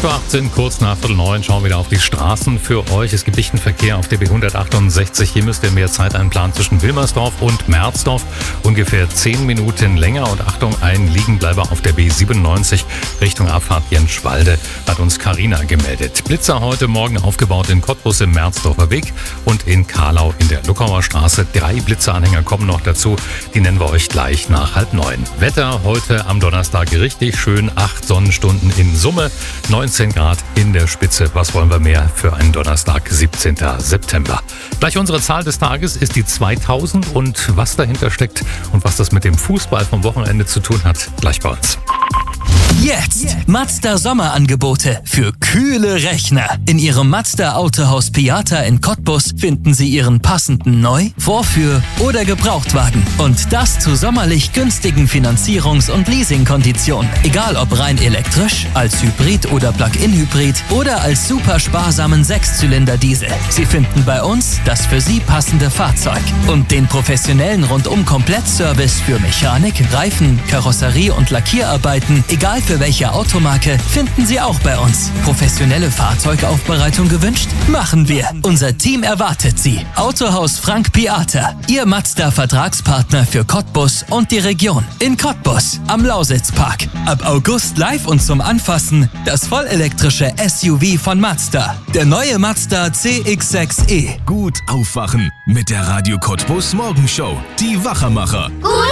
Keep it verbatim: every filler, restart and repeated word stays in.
acht Uhr achtzehn, kurz nach Viertel neun, schauen wir wieder auf die Straßen für euch. Es gibt dichten Verkehr auf der B hundertachtundsechzig. Hier müsst ihr mehr Zeit einplanen zwischen Wilmersdorf und Merzdorf. Ungefähr zehn Minuten länger. Und Achtung, ein Liegenbleiber auf der B siebenundneunzig Richtung Abfahrt Jenschwalde, hat uns Carina gemeldet. Blitzer heute Morgen aufgebaut in Cottbus im Merzdorfer Weg und in Kahlau in der Luckauer Straße. Drei Blitzeranhänger kommen noch dazu. Die nennen wir euch gleich nach halb neun. Wetter heute am Donnerstag richtig schön. Acht Sonnenstunden in Summe. neunzehn Grad in der Spitze. Was wollen wir mehr für einen Donnerstag, siebzehnten September? Gleich unsere Zahl des Tages ist die zweitausend und was dahinter steckt und was das mit dem Fußball vom Wochenende zu tun hat, gleich bei uns. Jetzt Mazda Sommerangebote für kühle Rechner. In Ihrem Mazda Autohaus Piata in Cottbus finden Sie Ihren passenden Neu-, Vorführ- oder Gebrauchtwagen. Und das zu sommerlich günstigen Finanzierungs- und Leasingkonditionen. Egal ob rein elektrisch, als Hybrid oder Plug-in-Hybrid oder als super sparsamen Sechszylinder-Diesel. Sie finden bei uns das für Sie passende Fahrzeug. Und den professionellen Rundum-Komplett-Service für Mechanik, Reifen, Karosserie und Lackierarbeiten, egal für welche Automarke, finden Sie auch bei uns. Professionelle Fahrzeugaufbereitung gewünscht? Machen wir. Unser Team erwartet Sie. Autohaus Frank Piata, Ihr Mazda-Vertragspartner für Cottbus und die Region. In Cottbus, am Lausitzpark. Ab August live und zum Anfassen das vollelektrische S U V von Mazda. Der neue Mazda C X sechs E. Gut aufwachen mit der Radio Cottbus Morgenshow. Die Wachermacher. Gut